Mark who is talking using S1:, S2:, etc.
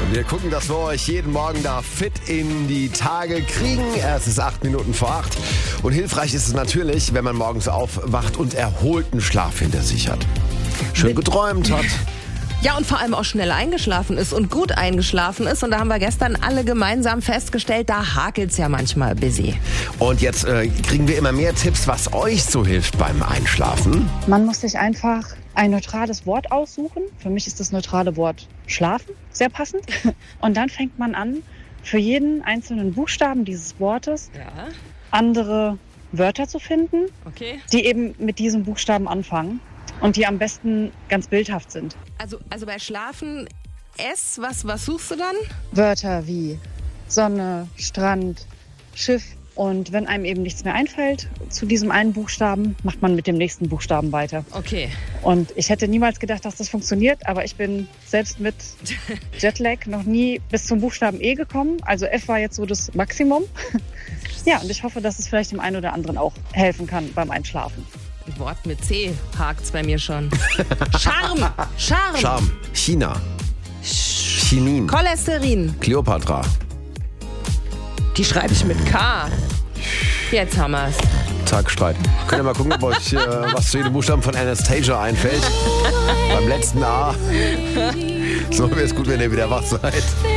S1: Wir gucken, dass wir euch jeden Morgen da fit in die Tage kriegen. Es ist 8 Minuten vor 8. Und hilfreich ist es natürlich, wenn man morgens aufwacht und erholten Schlaf hinter sich hat. Schön geträumt hat.
S2: Ja, und vor allem auch schnell eingeschlafen ist und gut eingeschlafen ist. Und da haben wir gestern alle gemeinsam festgestellt, da hakelt's ja manchmal busy.
S1: Und jetzt kriegen wir immer mehr Tipps, was euch so hilft beim Einschlafen.
S3: Man muss sich einfach ein neutrales Wort aussuchen. Für mich ist das neutrale Wort schlafen sehr passend. Und dann fängt man an, für jeden einzelnen Buchstaben dieses Wortes andere Wörter zu finden, die eben mit diesem Buchstaben anfangen und die am besten ganz bildhaft sind.
S2: Also bei Schlafen, was suchst du dann?
S3: Wörter wie Sonne, Strand, Schiff. Und wenn einem eben nichts mehr einfällt zu diesem einen Buchstaben, macht man mit dem nächsten Buchstaben weiter.
S2: Okay.
S3: Und ich hätte niemals gedacht, dass das funktioniert, aber ich bin selbst mit Jetlag noch nie bis zum Buchstaben E gekommen. Also F war jetzt so das Maximum. Ja, und ich hoffe, dass es vielleicht dem einen oder anderen auch helfen kann beim Einschlafen.
S2: Ein Wort mit C hakt's bei mir schon. Charme.
S1: Charme. China. Chinin.
S2: Cholesterin.
S1: Kleopatra.
S2: Die schreibe ich mit K. Jetzt haben wir's.
S1: Tagstreit. Könnt ihr mal gucken, ob euch was zu jedem Buchstaben von Anastasia einfällt. Beim letzten A. So wäre es gut, wenn ihr wieder wach seid.